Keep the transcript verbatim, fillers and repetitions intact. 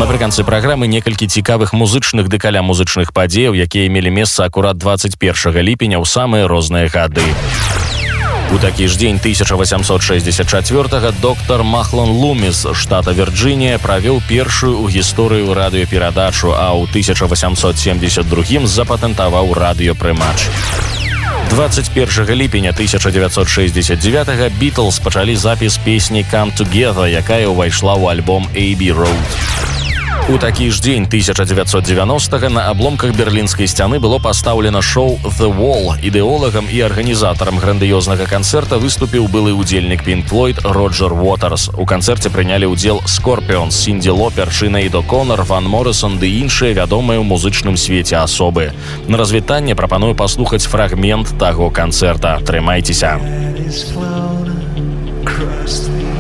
Напрыканцы праграмы некалькі цікавых музычных ды каля музычных падзеяў, якія мелі месца акурат двадцать першага ліпеня ў самыя розныя гады. У такі ж дзень тысяча восемьсот шестьдесят четвёртага доктор Махлон Луміс штата Вірджынія правёў першую ў гісторыю радыёперадачу, а ў тысяча восемьсот семьдесят другім запатэнтаваў радыёпрымач. двадцать першага ліпеня тысяча девятьсот шестьдесят девятага Beatles пачалі запіс песні «Come Together», якая ўвайшла ў альбом «Abbey Road». У такі ж дзень тысяча девятьсот девяностага на абломках берлінскай сцяны было пастаўлена шоу «The Wall». Ідэолагам і арганізатарам грандыёзнага канцэрта выступіў былы ўдзельнік Pink Floyd Роджер Уотерс. У канцэрце прынялі ўдзел Scorpions, Сінді Лопер, Синеад О'Коннор, Ван Моррисон ды іншыя вядомыя ў музычным свеце асобы. На развітанне прапаную паслухаць фрагмент таго канцэрта. Трымайцеся.